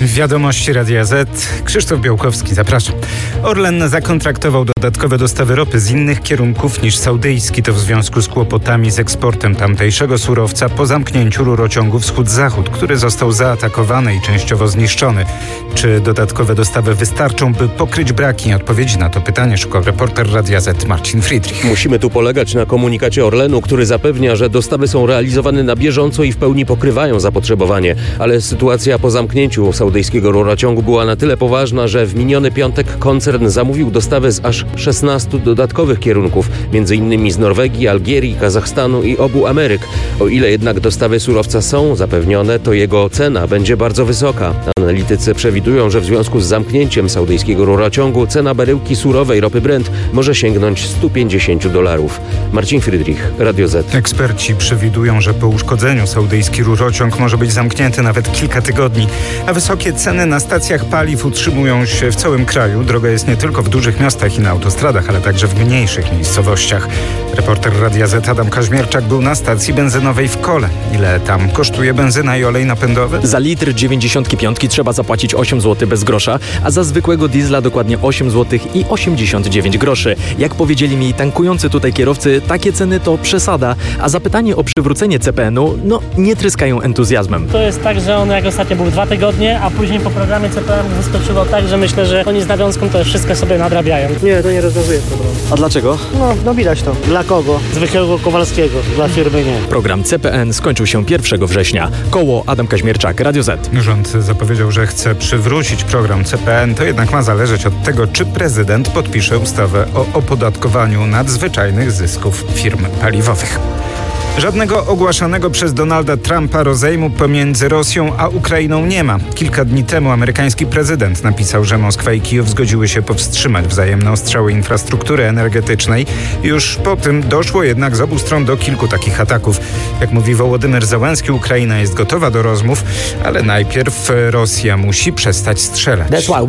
Wiadomości Radia Z. Krzysztof Białkowski, zapraszam. Orlen zakontraktował dodatkowe dostawy ropy z innych kierunków niż saudyjski. To w związku z kłopotami z eksportem tamtejszego surowca po zamknięciu rurociągu wschód-zachód, który został zaatakowany i częściowo zniszczony. Czy dodatkowe dostawy wystarczą, by pokryć braki? Odpowiedzi na to pytanie szukał reporter Radia Z Marcin Friedrich. Musimy tu polegać na komunikacie Orlenu, który zapewnia, że dostawy są realizowane na bieżąco i w pełni pokrywają zapotrzebowanie. Ale sytuacja po zamknięciu saudyjskiego rurociągu była na tyle poważna, że w miniony piątek koncern zamówił dostawę z aż 16 dodatkowych kierunków, m.in. z Norwegii, Algierii, Kazachstanu i obu Ameryk. O ile jednak dostawy surowca są zapewnione, to jego cena będzie bardzo wysoka. Analitycy przewidują, że w związku z zamknięciem saudyjskiego rurociągu cena baryłki surowej ropy Brent może sięgnąć $150. Marcin Friedrich, Radio Z. Eksperci przewidują, że po uszkodzeniu saudyjski rurociąg może być zamknięty nawet kilka tygodni, a wysokie ceny na stacjach paliw utrzymują się w całym kraju. Droga jest nie tylko w dużych miastach i na autostradach, ale także w mniejszych miejscowościach. Reporter Radia Z Adam Kaźmierczak był na stacji benzynowej w Kole. Ile tam kosztuje benzyna i olej napędowy? Za litr 95 trzeba zapłacić 8 zł bez grosza, a za zwykłego diesla dokładnie 8 zł i 89 groszy. Jak powiedzieli mi tankujący tutaj kierowcy, takie ceny to przesada, a zapytanie o przywrócenie CPN-u, nie tryskają entuzjazmem. To jest tak, że on jak ostatnio był 2 tygodnie, a później po programie CPN wyskoczyło tak, że myślę, że oni z nawiązką to wszystko sobie nadrabiają. Nie, to nie rozwiązuje problemu. A dlaczego? No widać to. Dla kogo? Zwykłego Kowalskiego. Dla firmy nie. Program CPN skończył się 1 września. Koło Adam Kaźmierczak, Radio Z. Rząd zapowiedział, że chce przywrócić program CPN. To jednak ma zależeć od tego, czy prezydent podpisze ustawę o opodatkowaniu nadzwyczajnych zysków firm paliwowych. Żadnego ogłaszanego przez Donalda Trumpa rozejmu pomiędzy Rosją a Ukrainą nie ma. Kilka dni temu amerykański prezydent napisał, że Moskwa i Kijów zgodziły się powstrzymać wzajemne ostrzały infrastruktury energetycznej. Już po tym doszło jednak z obu stron do kilku takich ataków. Jak mówi Wołodymyr Zełenski, Ukraina jest gotowa do rozmów, ale najpierw Rosja musi przestać strzelać.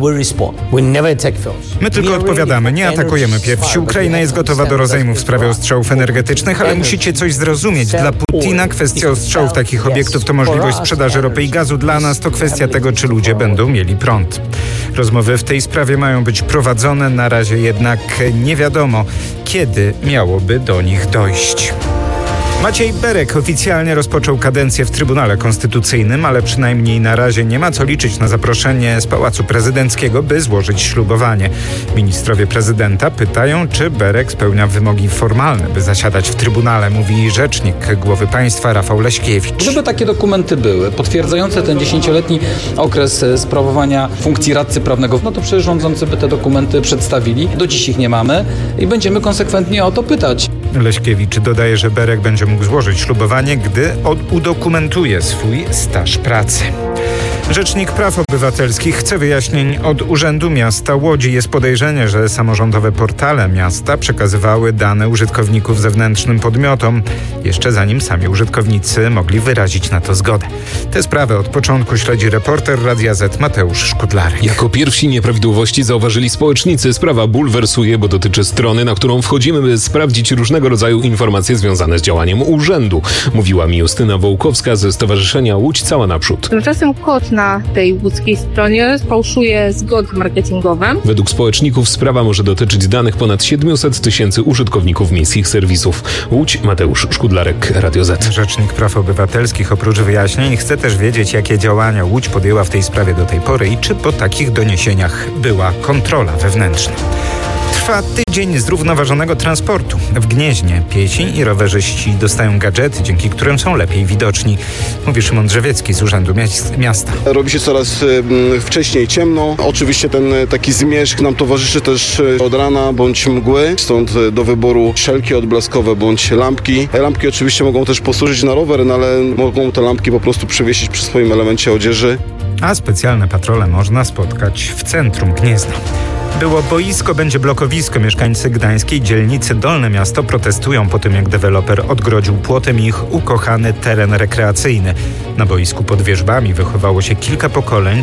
My tylko odpowiadamy, nie atakujemy pierwsi. Ukraina jest gotowa do rozejmu w sprawie ostrzałów energetycznych, ale musicie coś zrozumieć. Dla Putina kwestia ostrzałów takich obiektów to możliwość sprzedaży ropy i gazu. Dla nas to kwestia tego, czy ludzie będą mieli prąd. Rozmowy w tej sprawie mają być prowadzone. Na razie jednak nie wiadomo, kiedy miałoby do nich dojść. Maciej Berek oficjalnie rozpoczął kadencję w Trybunale Konstytucyjnym, ale przynajmniej na razie nie ma co liczyć na zaproszenie z Pałacu Prezydenckiego, by złożyć ślubowanie. Ministrowie prezydenta pytają, czy Berek spełnia wymogi formalne, by zasiadać w Trybunale, mówi rzecznik głowy państwa Rafał Leśkiewicz. Gdyby takie dokumenty były potwierdzające ten 10-letni okres sprawowania funkcji radcy prawnego, to przecież rządzący by te dokumenty przedstawili. Do dziś ich nie mamy i będziemy konsekwentnie o to pytać. Leśkiewicz dodaje, że Berek będzie mógł złożyć ślubowanie, gdy udokumentuje swój staż pracy. Rzecznik Praw Obywatelskich chce wyjaśnień od Urzędu Miasta Łodzi. Jest podejrzenie, że samorządowe portale miasta przekazywały dane użytkowników zewnętrznym podmiotom, jeszcze zanim sami użytkownicy mogli wyrazić na to zgodę. Tę sprawę od początku śledzi reporter Radia Z Mateusz Szkudlarek. Jako pierwsi nieprawidłowości zauważyli społecznicy. Sprawa bulwersuje, bo dotyczy strony, na którą wchodzimy, by sprawdzić różnego rodzaju informacje związane z działaniem urzędu. Mówiła mi Justyna Wołkowska ze Stowarzyszenia Łódź Cała Naprzód. Tymczasem kod na tej łódzkiej stronie fałszuje zgody marketingowe. Według społeczników sprawa może dotyczyć danych ponad 700 000 użytkowników miejskich serwisów. Łódź, Mateusz Szkudlarek, Radio Z. Rzecznik Praw Obywatelskich oprócz wyjaśnień chce też wiedzieć, jakie działania Łódź podjęła w tej sprawie do tej pory i czy po takich doniesieniach była kontrola wewnętrzna. Trwa tydzień zrównoważonego transportu. W Gnieźnie piesi i rowerzyści dostają gadżety, dzięki którym są lepiej widoczni. Mówi Szymon Drzewiecki z Urzędu Miasta. Robi się coraz wcześniej ciemno. Oczywiście ten taki zmierzch nam towarzyszy też od rana bądź mgły. Stąd do wyboru szelki odblaskowe bądź lampki. Lampki oczywiście mogą też posłużyć na rower, ale mogą te lampki po prostu przywiesić przy swoim elemencie odzieży. A specjalne patrole można spotkać w centrum Gniezna. Było boisko, będzie blokowisko. Mieszkańcy gdańskiej dzielnicy Dolne Miasto protestują po tym, jak deweloper odgrodził płotem ich ukochany teren rekreacyjny. Na boisku pod wierzbami wychowało się kilka pokoleń. Teraz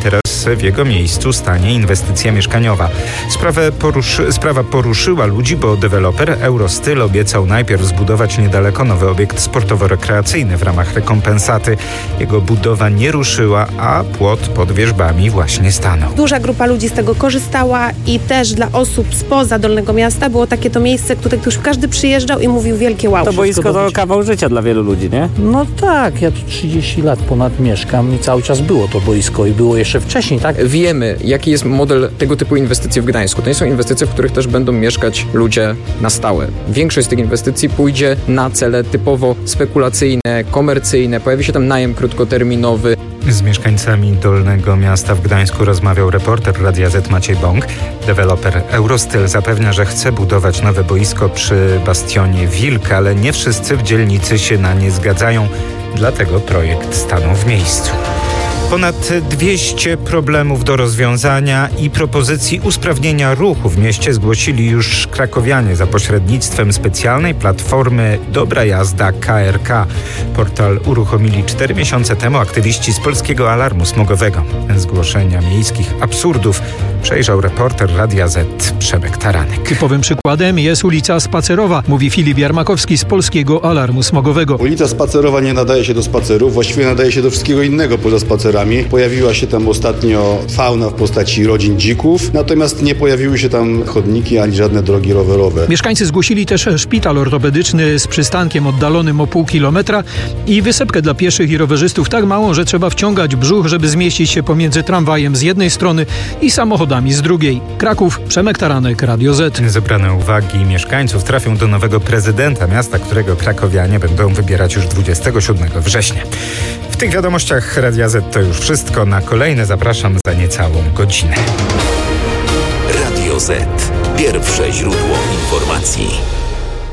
że w jego miejscu stanie inwestycja mieszkaniowa. Sprawa poruszyła ludzi, bo deweloper Eurostyl obiecał najpierw zbudować niedaleko nowy obiekt sportowo-rekreacyjny w ramach rekompensaty. Jego budowa nie ruszyła, a płot pod wierzbami właśnie stanął. Duża grupa ludzi z tego korzystała i też dla osób spoza Dolnego Miasta było takie to miejsce, które już każdy przyjeżdżał i mówił wielkie wow. To boisko to kawał życia dla wielu ludzi, nie? No tak, ja tu 30 lat ponad mieszkam i cały czas było to boisko i było jeszcze wcześniej, tak? Wiemy, jaki jest model tego typu inwestycji w Gdańsku. To nie są inwestycje, w których też będą mieszkać ludzie na stałe. Większość z tych inwestycji pójdzie na cele typowo spekulacyjne, komercyjne. Pojawi się tam najem krótkoterminowy. Z mieszkańcami Dolnego Miasta w Gdańsku rozmawiał reporter Radia Z Maciej Bąk. Deweloper Eurostyl zapewnia, że chce budować nowe boisko przy bastionie Wilk, ale nie wszyscy w dzielnicy się na nie zgadzają, dlatego projekt stanął w miejscu. Ponad 200 problemów do rozwiązania i propozycji usprawnienia ruchu w mieście zgłosili już krakowianie za pośrednictwem specjalnej platformy Dobra Jazda KRK. Portal uruchomili 4 miesiące temu aktywiści z Polskiego Alarmu Smogowego. Zgłoszenia miejskich absurdów przejrzał reporter Radia Z Przemek Taranek. Typowym przykładem jest ulica Spacerowa, mówi Filip Jarmakowski z Polskiego Alarmu Smogowego. Ulica Spacerowa nie nadaje się do spacerów, właściwie nadaje się do wszystkiego innego poza spacerami. Pojawiła się tam ostatnio fauna w postaci rodzin dzików, natomiast nie pojawiły się tam chodniki ani żadne drogi rowerowe. Mieszkańcy zgłosili też szpital ortopedyczny z przystankiem oddalonym o pół kilometra i wysepkę dla pieszych i rowerzystów tak małą, że trzeba wciągać brzuch, żeby zmieścić się pomiędzy tramwajem z jednej strony i samochodami z drugiej. Kraków, Przemek Taranek, Radio Z. Zebrane uwagi mieszkańców trafią do nowego prezydenta miasta, którego krakowianie będą wybierać już 27 września. W tych wiadomościach Radia Z to już wszystko. Na kolejne zapraszam za niecałą godzinę. Radio Z. Pierwsze źródło informacji.